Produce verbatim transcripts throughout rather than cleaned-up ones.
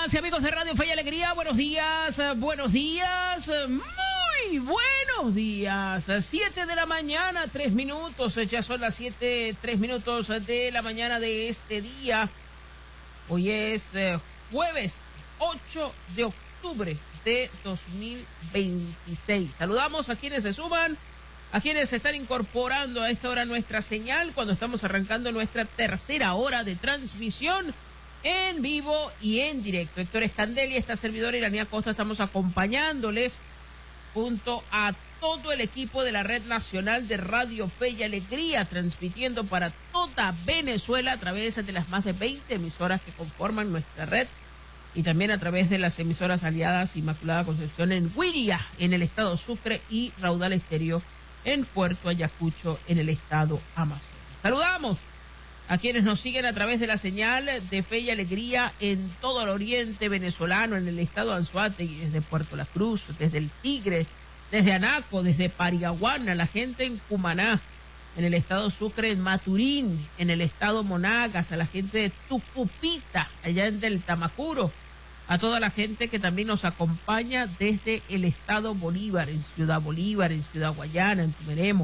amigas y amigos de Radio Fe y Alegría, buenos días, buenos días, muy buenos días. Siete de la mañana, tres minutos, ya son las siete, tres minutos de la mañana de este día. Hoy es eh, jueves ocho de octubre de dos mil veintiséis. Saludamos a quienes se suman, a quienes se están incorporando a esta hora nuestra señal, cuando estamos arrancando nuestra tercera hora de transmisión en vivo y en directo. Héctor Escandel y esta servidora Iranía Costa estamos acompañándoles junto a todo el equipo de la Red Nacional de Radio Fe y Alegría, transmitiendo para toda Venezuela a través de las más de veinte emisoras que conforman nuestra red y también a través de las emisoras aliadas Inmaculada Concepción en Huiria, en el estado Sucre, y Raudal Estéreo en Puerto Ayacucho, en el estado Amazonas. Saludamos a quienes nos siguen a través de la señal de Fe y Alegría en todo el oriente venezolano, en el estado Anzoátegui, desde Puerto La Cruz, desde el Tigre, desde Anaco, desde Pariaguana, la gente en Cumaná, en el estado Sucre, en Maturín, en el estado Monagas, a la gente de Tucupita, allá en del Tamacuro, a toda la gente que también nos acompaña desde el estado Bolívar, en Ciudad Bolívar, en Ciudad Guayana, en Tumeremo,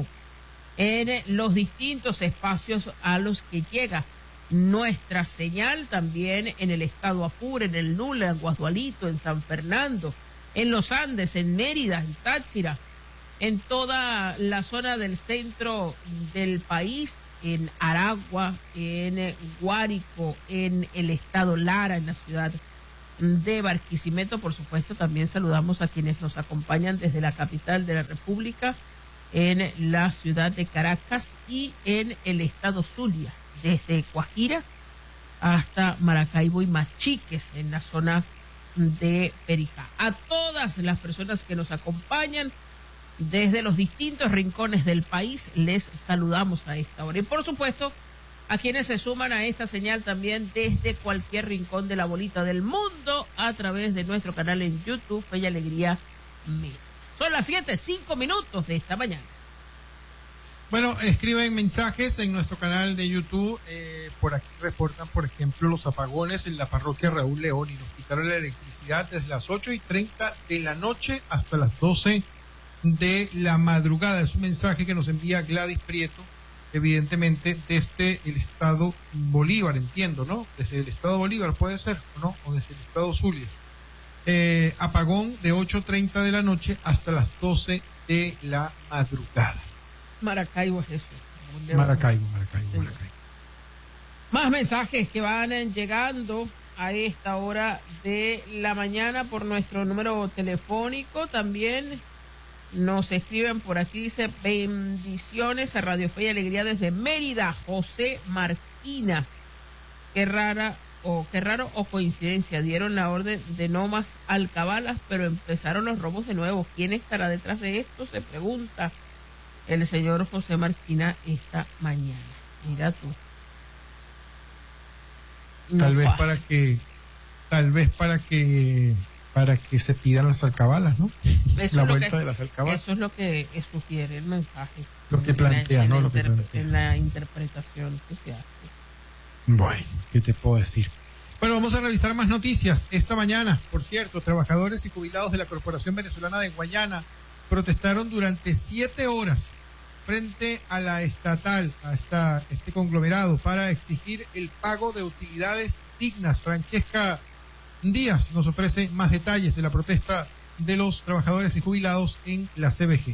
en los distintos espacios a los que llega nuestra señal, también en el estado Apure, en el Nula, en Guasdualito, en San Fernando, en los Andes, en Mérida, en Táchira, en toda la zona del centro del país, en Aragua, en Guárico, en el estado Lara, en la ciudad de Barquisimeto. Por supuesto, también saludamos a quienes nos acompañan desde la capital de la República, en la ciudad de Caracas y en el estado Zulia, desde Guajira hasta Maracaibo y Machiques, en la zona de Pericá. A todas las personas que nos acompañan desde los distintos rincones del país, les saludamos a esta hora. Y por supuesto, a quienes se suman a esta señal también desde cualquier rincón de la bolita del mundo, a través de nuestro canal en YouTube, Fe y Alegría Mira. Son las siete, cinco minutos de esta mañana. Bueno, escriben mensajes en nuestro canal de YouTube. Eh, por aquí reportan, por ejemplo, los apagones en la parroquia Raúl León, y nos quitaron la electricidad desde las ocho y treinta de la noche hasta las doce de la madrugada. Es un mensaje que nos envía Gladys Prieto, evidentemente desde el estado Bolívar, entiendo, ¿no? Desde el estado Bolívar puede ser, ¿no? O desde el estado Zulia. Eh, apagón de ocho y treinta de la noche hasta las doce de la madrugada. Maracaibo es eso. Maracaibo, Maracaibo, Sí. Maracaibo. Más mensajes que van llegando a esta hora de la mañana por nuestro número telefónico. También nos escriben por aquí, dice: bendiciones a Radio Fe y Alegría desde Mérida, José Marquina. Qué rara o qué raro o coincidencia, dieron la orden de no más alcabalas, pero empezaron los robos de nuevo. ¿Quién estará detrás de esto?, se pregunta el señor José Marquina esta mañana. Mira tú. Tal No vez pasa. para que, tal vez para que, para que se pidan las alcabalas, ¿no? Eso La es lo vuelta que- de las alcabalas. Eso es lo que sugiere el mensaje. Lo que En la- plantea, en ¿no? la Lo que interpre- plantea. En la interpretación que se hace. Bueno, ¿qué te puedo decir? Bueno, vamos a revisar más noticias. Esta mañana, por cierto, trabajadores y jubilados de la Corporación Venezolana de Guayana protestaron durante siete horas frente a la estatal, a esta, este conglomerado, para exigir el pago de utilidades dignas. Francesca Díaz nos ofrece más detalles de la protesta de los trabajadores y jubilados en la C B G.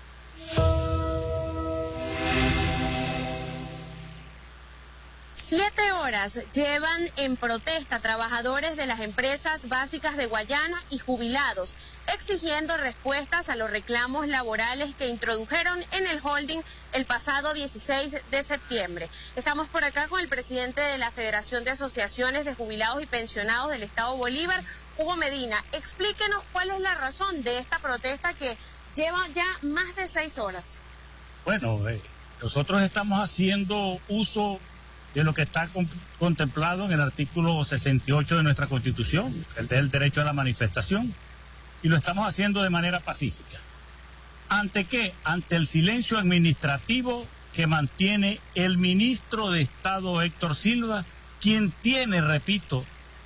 Siete horas llevan en protesta trabajadores de las empresas básicas de Guayana y jubilados, exigiendo respuestas a los reclamos laborales que introdujeron en el holding el pasado dieciséis de septiembre. Estamos por acá con el presidente de la Federación de Asociaciones de Jubilados y Pensionados del Estado Bolívar, Hugo Medina. Explíquenos cuál es la razón de esta protesta que lleva ya más de seis horas. Bueno, eh, nosotros estamos haciendo uso de lo que está con, contemplado en el artículo sesenta y ocho de nuestra Constitución, el del derecho a la manifestación, y lo estamos haciendo de manera pacífica. ¿Ante qué? Ante el silencio administrativo que mantiene el ministro de Estado Héctor Silva, quien tiene, repito,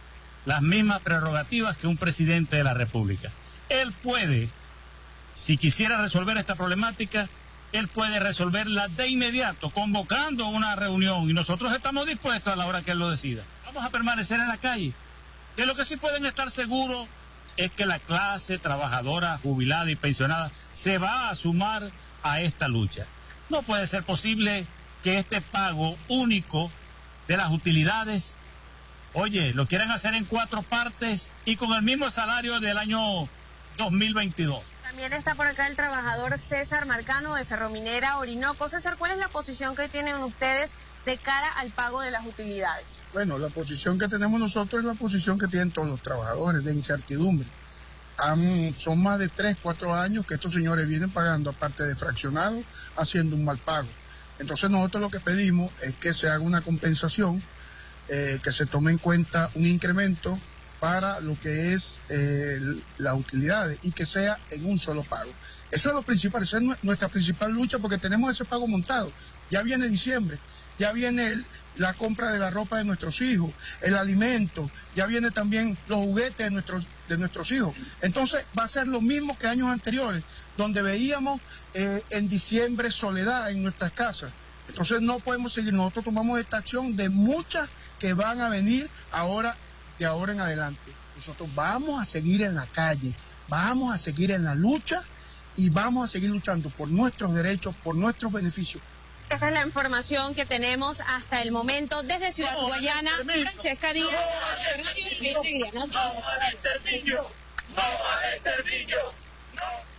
las mismas prerrogativas que un presidente de la República. Él puede, si quisiera resolver esta problemática, él puede resolverla de inmediato, convocando una reunión, y nosotros estamos dispuestos a la hora que él lo decida. Vamos a permanecer en la calle. De lo que sí pueden estar seguros es que la clase trabajadora, jubilada y pensionada se va a sumar a esta lucha. No puede ser posible que este pago único de las utilidades, oye, lo quieran hacer en cuatro partes y con el mismo salario del año dos mil veintidós. También está por acá el trabajador César Marcano de Ferrominera Orinoco. César, ¿cuál es la posición que tienen ustedes de cara al pago de las utilidades? Bueno, la posición que tenemos nosotros es la posición que tienen todos los trabajadores, de incertidumbre. Han, son más de tres, cuatro años que estos señores vienen pagando, aparte de fraccionado, haciendo un mal pago. Entonces nosotros lo que pedimos es que se haga una compensación, eh, que se tome en cuenta un incremento para lo que es eh, las utilidades y que sea en un solo pago. Eso es lo principal, esa es nuestra principal lucha, porque tenemos ese pago montado. Ya viene diciembre, ya viene el, la compra de la ropa de nuestros hijos, el alimento, ya viene también los juguetes de nuestros, de nuestros hijos. Entonces va a ser lo mismo que años anteriores, donde veíamos eh, en diciembre soledad en nuestras casas. Entonces no podemos seguir, nosotros tomamos esta acción de muchas que van a venir ahora, de ahora en adelante. Nosotros vamos a seguir en la calle, vamos a seguir en la lucha y vamos a seguir luchando por nuestros derechos, por nuestros beneficios. Esta es la información que tenemos hasta el momento desde Ciudad no, Guayana. Francesca Díaz. No al exterminio, no al exterminio, no.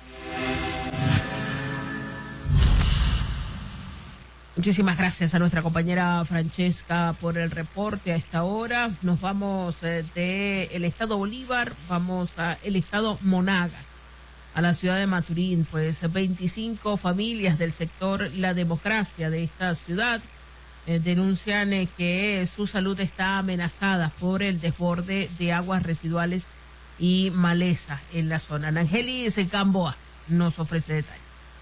Muchísimas gracias a nuestra compañera Francesca por el reporte a esta hora. Nos vamos eh, del estado Bolívar, vamos a el estado Monagas, a la ciudad de Maturín. Pues veinticinco familias del sector La Democracia de esta ciudad eh, denuncian eh, que su salud está amenazada por el desborde de aguas residuales y maleza en la zona. Angelis Gamboa nos ofrece detalles.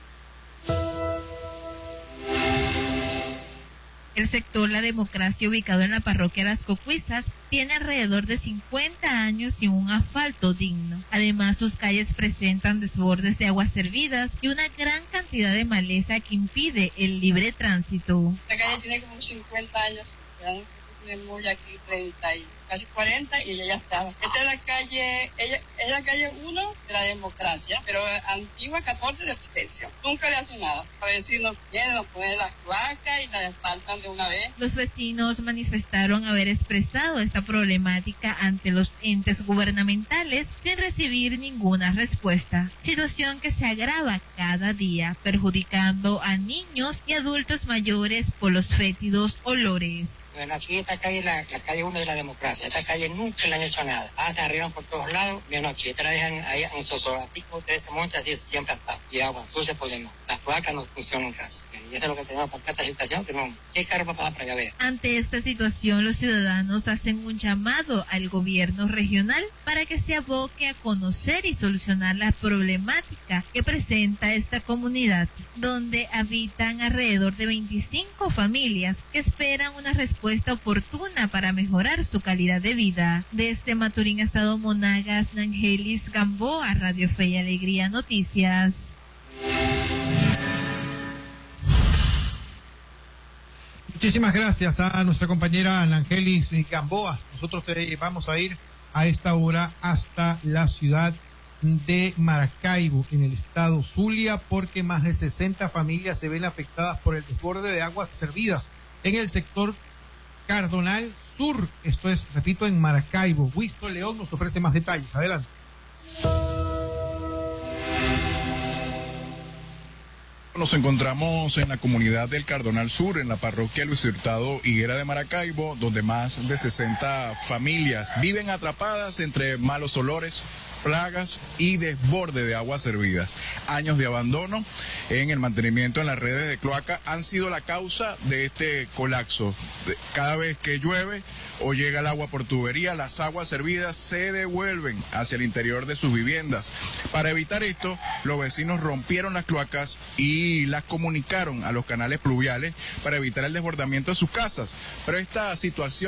El sector La Democracia, ubicado en la parroquia Las Cocuizas, tiene alrededor de cincuenta años sin un asfalto digno. Además, sus calles presentan desbordes de aguas servidas y una gran cantidad de maleza que impide el libre tránsito. Esta calle tiene como cincuenta años, tenemos ya aquí treinta y casi cuarenta y ella ya estaba. Esta es la calle, ella es la calle uno de La Democracia, pero antigua catorce de Extensión. Nunca le hacen nada. A ver si nos vienen, nos ponen las cloacas y las asfaltan de una vez. Los vecinos manifestaron haber expresado esta problemática ante los entes gubernamentales sin recibir ninguna respuesta. Situación que se agrava cada día, perjudicando a niños y adultos mayores por los fétidos olores. Bueno, aquí esta calle es la, la calle uno de La Democracia. Esta calle nunca le han hecho nada. Ah, se arriban por todos lados. De noche, esta la dejan ahí en Sosolatico, ustedes se montan así, siempre está. Y agua, sucia por demás. Las placas no funcionan casi. Y eso es lo que tenemos para esta situación, que no, ¿qué carro para para allá ver? Ante esta situación, los ciudadanos hacen un llamado al gobierno regional para que se aboque a conocer y solucionar la problemática que presenta esta comunidad, donde habitan alrededor de veinticinco familias que esperan una respuesta oportuna para mejorar su calidad de vida. Desde Maturín, estado Monagas, Nangelis Gamboa, Radio Fe y Alegría Noticias. Muchísimas gracias a nuestra compañera Angelis Gamboa. Nosotros te, vamos a ir a esta hora hasta la ciudad de Maracaibo, en el estado Zulia, porque más de sesenta familias se ven afectadas por el desborde de aguas servidas en el sector Cardonal Sur. Esto es, repito, en Maracaibo. Wisto León nos ofrece más detalles. Adelante. Nos encontramos en la comunidad del Cardonal Sur, en la parroquia Luis Hurtado Higuera de Maracaibo, donde más de sesenta familias viven atrapadas entre malos olores, plagas y desborde de aguas servidas. Años de abandono en el mantenimiento en las redes de cloaca han sido la causa de este colapso. Cada vez que llueve o llega el agua por tubería, las aguas servidas se devuelven hacia el interior de sus viviendas. Para evitar esto, los vecinos rompieron las cloacas y las comunicaron a los canales pluviales para evitar el desbordamiento de sus casas. Pero esta situación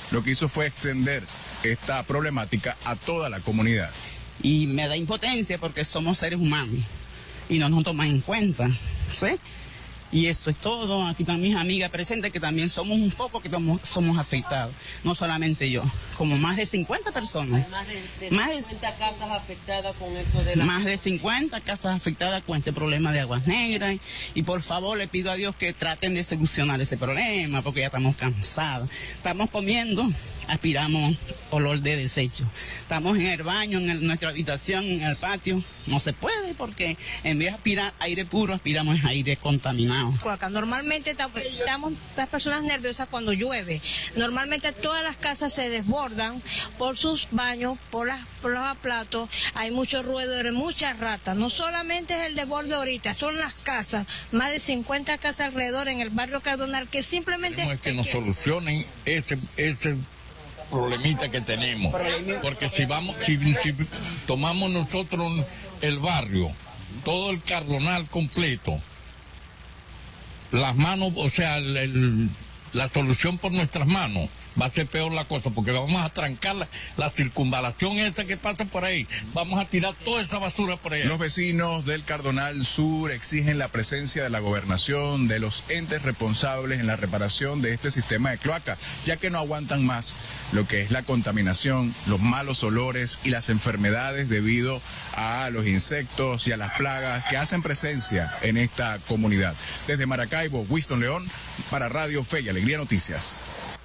lo que hizo fue extender esta problemática a toda la comunidad. Y me da impotencia porque somos seres humanos y no nos toman en cuenta, ¿sí? Y eso es todo. Aquí están mis amigas presentes que también somos un poco que somos, somos afectados. No solamente yo, como más de cincuenta personas. Hay más de, de más cincuenta de, casas afectadas con esto de la... Más de cincuenta casas afectadas con este problema de aguas negras. Y por favor le pido a Dios que traten de solucionar ese problema porque ya estamos cansados. Estamos comiendo, aspiramos olor de desecho. Estamos en el baño, en el, nuestra habitación, en el patio. No se puede porque en vez de aspirar aire puro, aspiramos aire contaminado. Acá normalmente estamos las personas nerviosas cuando llueve. Normalmente todas las casas se desbordan por sus baños, por, las, por los platos. Hay mucho ruido, muchas ratas. No solamente es el desborde ahorita, son las casas, más de cincuenta casas alrededor en el barrio Cardonal que simplemente... Queremos que nos solucionen ese, ese problemita que tenemos. Porque si vamos, si, si tomamos nosotros el barrio, todo el Cardonal completo, las manos, o sea, el, el, la solución por nuestras manos, va a ser peor la cosa, porque vamos a trancar la, la circunvalación esa que pasa por ahí, vamos a tirar toda esa basura por allá. Los vecinos del Cardonal Sur exigen la presencia de la gobernación, de los entes responsables en la reparación de este sistema de cloaca, ya que no aguantan más lo que es la contaminación, los malos olores y las enfermedades debido a los insectos y a las plagas que hacen presencia en esta comunidad. Desde Maracaibo, Winston León, para Radio Fe y Alegría Noticias.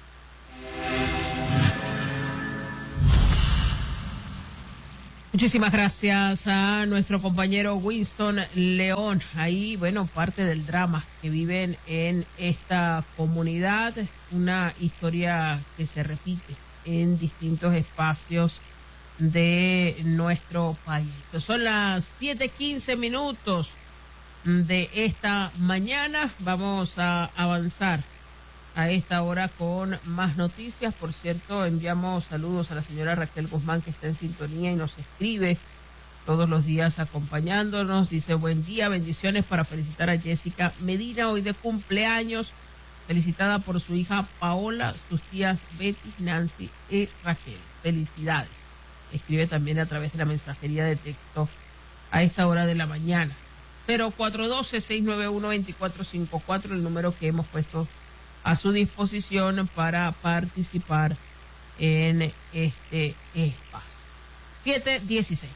Muchísimas gracias a nuestro compañero Winston León. Ahí, bueno, parte del drama que viven en esta comunidad, una historia que se repite en distintos espacios de nuestro país. Son las siete quince minutos de esta mañana. Vamos a avanzar a esta hora con más noticias. Por cierto, enviamos saludos a la señora Raquel Guzmán, que está en sintonía y nos escribe todos los días acompañándonos. Dice: buen día, bendiciones para felicitar a Jessica Medina, hoy de cumpleaños, felicitada por su hija Paola, sus tías Betty, Nancy y Raquel. Felicidades. Escribe también a través de la mensajería de texto a esta hora de la mañana. cero cuatro uno dos, seis nueve uno, dos cuatro cinco cuatro, el número que hemos puesto a su disposición para participar en este espacio. siete dieciséis.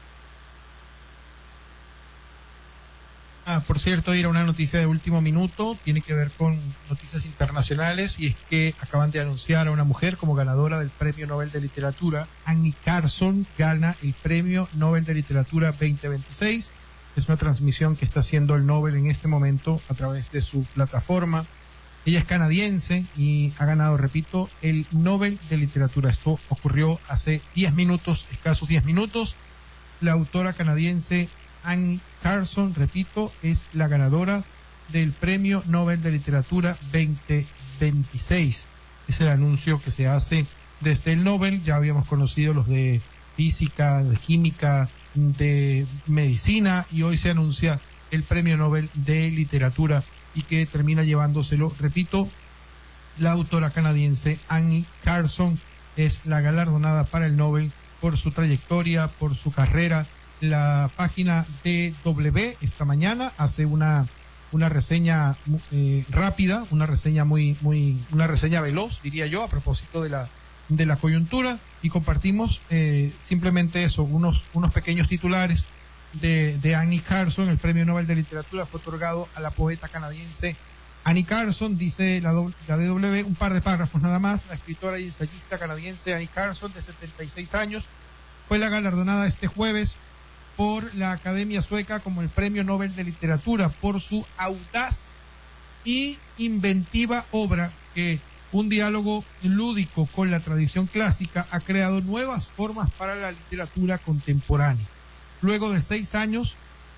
Ah, por cierto, ir a una noticia de último minuto, tiene que ver con noticias internacionales, y es que acaban de anunciar a una mujer como ganadora del Premio Nobel de Literatura. Annie Carson gana el Premio Nobel de Literatura veinte veintiséis. Es una transmisión que está haciendo el Nobel en este momento a través de su plataforma. Ella es canadiense y ha ganado, repito, el Nobel de Literatura. Esto ocurrió hace diez minutos, escasos diez minutos. La autora canadiense Annie Carson, repito, es la ganadora del Premio Nobel de Literatura veinte veintiséis. Es el anuncio que se hace desde el Nobel. Ya habíamos conocido los de física, de química, de medicina, y hoy se anuncia el Premio Nobel de Literatura, y que termina llevándoselo, repito, la autora canadiense Annie Carson. Es la galardonada para el Nobel por su trayectoria, por su carrera. La página D W esta mañana hace una una reseña eh, rápida, una reseña muy muy una reseña veloz, diría yo, a propósito de la de la coyuntura, y compartimos eh, simplemente eso, unos unos pequeños titulares de, de Annie Carson. El Premio Nobel de Literatura fue otorgado a la poeta canadiense Annie Carson, dice la, la D W, un par de párrafos nada más. La escritora y ensayista canadiense Annie Carson, de setenta y seis años, fue la galardonada este jueves por la Academia Sueca como el Premio Nobel de Literatura por su audaz y inventiva obra, que un diálogo lúdico con la tradición clásica ha creado nuevas formas para la literatura contemporánea. Luego de seis años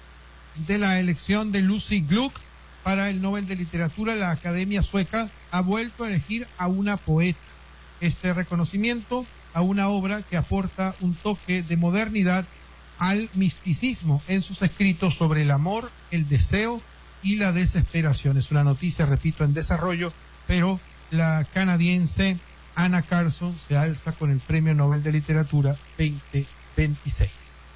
de la elección de Lucy Gluck para el Nobel de Literatura, la Academia Sueca ha vuelto a elegir a una poeta. Este reconocimiento a una obra que aporta un toque de modernidad al misticismo en sus escritos sobre el amor, el deseo y la desesperación. Es una noticia, repito, en desarrollo, pero la canadiense Ana Carson se alza con el Premio Nobel de Literatura veinte veintiséis.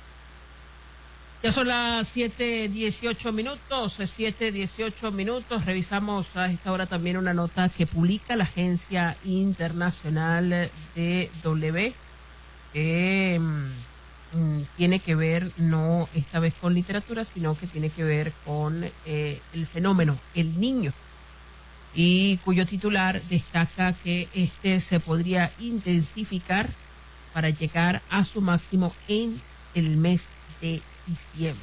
Ya son las siete dieciocho minutos, siete dieciocho minutos. Revisamos a esta hora también una nota que publica la Agencia Internacional de W, que mmm, tiene que ver no esta vez con literatura, sino que tiene que ver con eh, el fenómeno El Niño, y cuyo titular destaca que este se podría intensificar para llegar a su máximo en el mes de diciembre.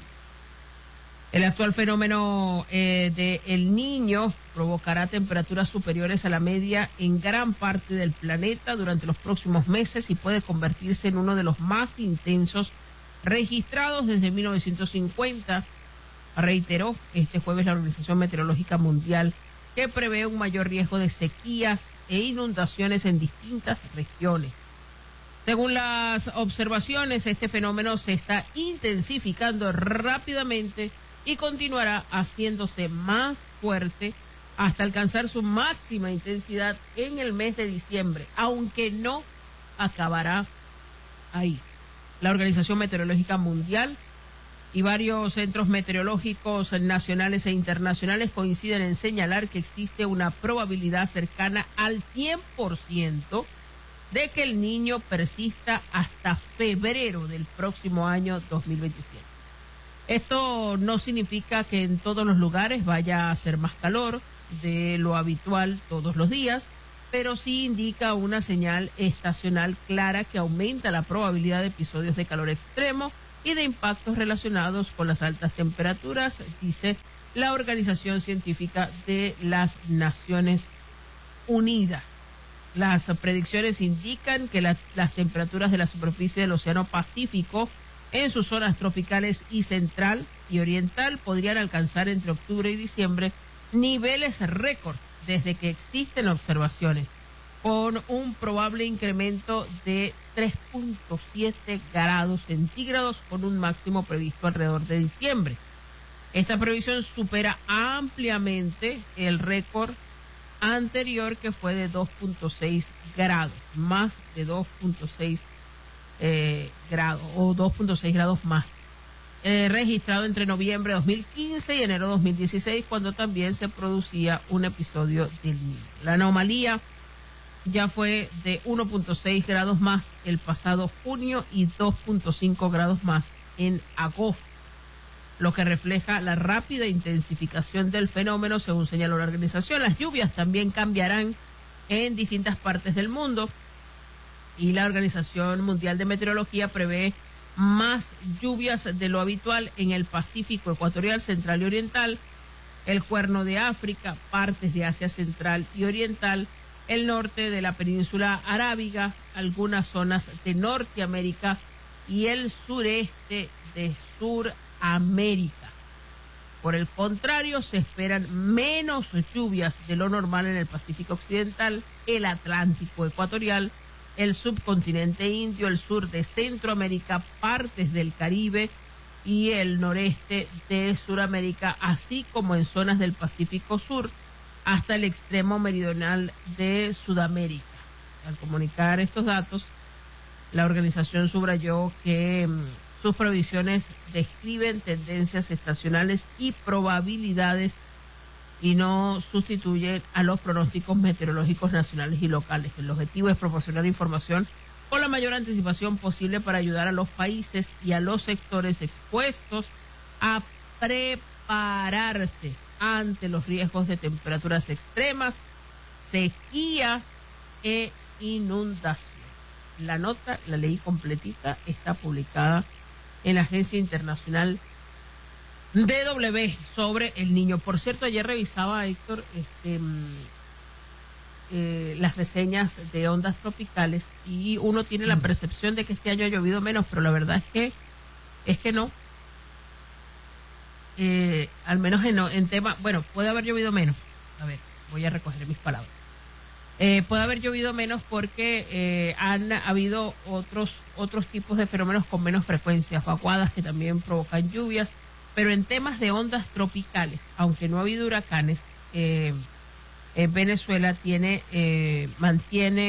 El actual fenómeno eh, de El Niño provocará temperaturas superiores a la media en gran parte del planeta durante los próximos meses y puede convertirse en uno de los más intensos registrados desde mil novecientos cincuenta, reiteró este jueves la Organización Meteorológica Mundial, que prevé un mayor riesgo de sequías e inundaciones en distintas regiones. Según las observaciones, este fenómeno se está intensificando rápidamente y continuará haciéndose más fuerte hasta alcanzar su máxima intensidad en el mes de diciembre, aunque no acabará ahí. La Organización Meteorológica Mundial y varios centros meteorológicos nacionales e internacionales coinciden en señalar que existe una probabilidad cercana al cien por ciento de que El Niño persista hasta febrero del próximo año dos mil veintisiete. Esto no significa que en todos los lugares vaya a ser más calor de lo habitual todos los días, pero sí indica una señal estacional clara que aumenta la probabilidad de episodios de calor extremo y de impactos relacionados con las altas temperaturas, dice la Organización Científica de las Naciones Unidas. Las predicciones indican que la, las temperaturas de la superficie del Océano Pacífico en sus zonas tropicales y central y oriental podrían alcanzar entre octubre y diciembre niveles récord desde que existen observaciones, con un probable incremento de tres punto siete grados centígrados con un máximo previsto alrededor de diciembre. Esta previsión supera ampliamente el récord anterior, que fue de dos punto seis grados, más de dos punto seis eh, grados o dos punto seis grados más, eh, registrado entre noviembre de dos mil quince y enero de dos mil dieciséis, cuando también se producía un episodio del Niño. La anomalía ya fue de uno punto seis grados más el pasado junio y dos punto cinco grados más en agosto, lo que refleja la rápida intensificación del fenómeno, según señaló la organización. Las lluvias también cambiarán en distintas partes del mundo y la Organización Mundial de Meteorología prevé más lluvias de lo habitual en el Pacífico ecuatorial, central y oriental, el Cuerno de África, partes de Asia central y oriental, el norte de la península arábiga, algunas zonas de Norteamérica y el sureste de Suramérica. Por el contrario, se esperan menos lluvias de lo normal en el Pacífico occidental, el Atlántico ecuatorial, el subcontinente indio, el sur de Centroamérica, partes del Caribe y el noreste de Suramérica, así como en zonas del Pacífico Sur hasta el extremo meridional de Sudamérica. Al comunicar estos datos, la organización subrayó que mmm, sus previsiones describen tendencias estacionales y probabilidades y no sustituyen a los pronósticos meteorológicos nacionales y locales. El objetivo es proporcionar información con la mayor anticipación posible para ayudar a los países y a los sectores expuestos a prepararse ante los riesgos de temperaturas extremas, sequías e inundaciones. La nota, la leí completita, está publicada en la Agencia Internacional de W sobre El Niño. Por cierto, ayer revisaba, Héctor, este, eh, las reseñas de ondas tropicales y uno tiene la percepción de que este año ha llovido menos, pero la verdad es que es que no. Eh, al menos en, en tema, bueno, puede haber llovido menos. A ver, voy a recoger mis palabras. Eh, puede haber llovido menos porque eh, han habido otros otros tipos de fenómenos con menos frecuencia, vaguadas que también provocan lluvias, pero en temas de ondas tropicales, aunque no ha habido huracanes, eh, eh, Venezuela tiene eh, mantiene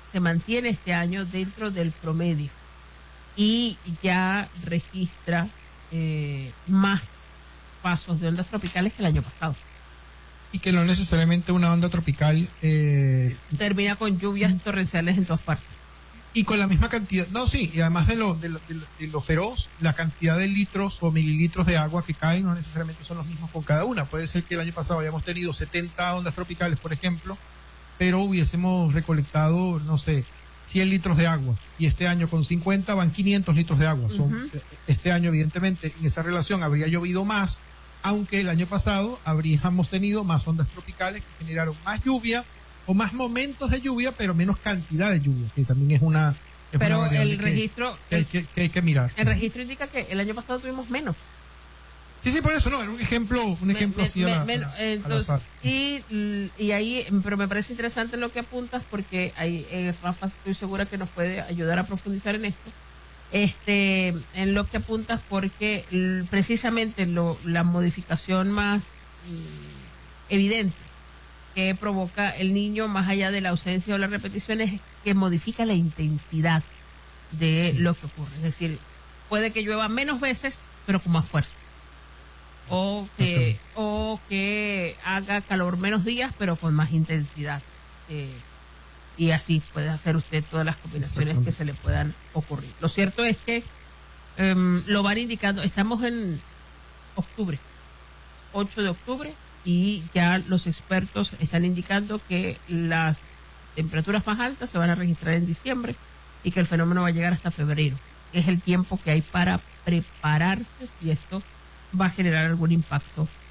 se mantiene este año dentro del promedio y ya registra eh, más pasos de ondas tropicales que el año pasado. Y que no necesariamente una onda tropical eh, termina con lluvias torrenciales en todas partes. Y con la misma cantidad, no, sí, y además de lo, de lo, de lo, de lo feroz, la cantidad de litros o mililitros de agua que caen no necesariamente son los mismos con cada una. Puede ser que el año pasado hayamos tenido setenta ondas tropicales, por ejemplo, pero hubiésemos recolectado, no sé, cien litros de agua, y este año con cincuenta van quinientos litros de agua. Son, uh-huh. Este año, evidentemente, en esa relación habría llovido más, aunque el año pasado habríamos tenido más ondas tropicales que generaron más lluvia o más momentos de lluvia, pero menos cantidad de lluvia, que también es una... Es pero una el registro... Que, que, hay que, que hay que mirar. El registro indica que el año pasado tuvimos menos. Sí, sí, por eso no, era un ejemplo, un ejemplo me, así me, a la, me, a la, entonces, a la y, y ahí, pero me parece interesante lo que apuntas, porque ahí eh, Rafa estoy segura que nos puede ayudar a profundizar en esto, este, en lo que apuntas, porque l, precisamente lo, la modificación más mm, evidente que provoca el niño, más allá de la ausencia o la repetición, es que modifica la intensidad de sí. lo que ocurre. Es decir, puede que llueva menos veces, pero con más fuerza. O que, o que haga calor menos días, pero con más intensidad. Eh, y así puede hacer usted todas las combinaciones que se le puedan ocurrir. Lo cierto es que um, lo van indicando, estamos en octubre, ocho de octubre, y ya los expertos están indicando que las temperaturas más altas se van a registrar en diciembre y que el fenómeno va a llegar hasta febrero. Es el tiempo que hay para prepararse si esto va a generar algún impacto